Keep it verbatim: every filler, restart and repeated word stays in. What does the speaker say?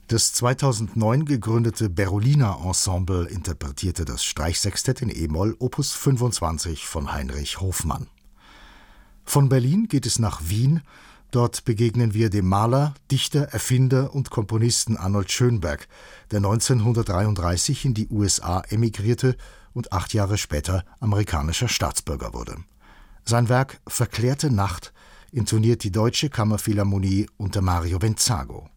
Das zweitausendneun gegründete Berolina Ensemble interpretierte das Streichsextett in e-Moll Opus fünfundzwanzig von Heinrich Hofmann. Von Berlin geht es nach Wien. Dort begegnen wir dem Maler, Dichter, Erfinder und Komponisten Arnold Schönberg, der neunzehnhundertdreiunddreißig in die U S A emigrierte und acht Jahre später amerikanischer Staatsbürger wurde. Sein Werk »Verklärte Nacht« intoniert die Deutsche Kammerphilharmonie unter Mario Venzago.